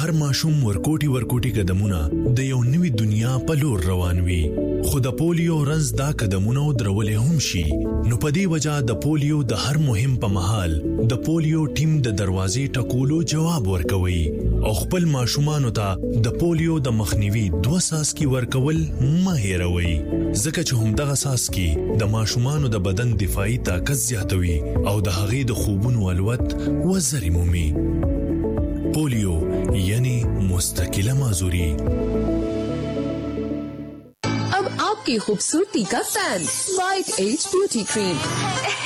هر ماشوم ورکوټي قدمونه د یو نوې دنیا په لور روان وي. خو د پولیو رنځ دا قدمونه درولې هم شي. نو په دې وجہ د پولیو د هر مهم په مهال د پولیو ټیم د دروازې ټکولو جواب ورکوي او خپل ماشومانو ته د پولیو د مخنیوي 2 ساسکي ورکول مه هېروئ، ځکه چې همدغه ساسکي د ماشومانو د بدن دفاعي طاقت زیاتوي او د هغې د خوبونو الوت وزرې مومي. پولیو یعنی مستقله معذوری. अब आपकी खूबसूरती का fan white as beauty cream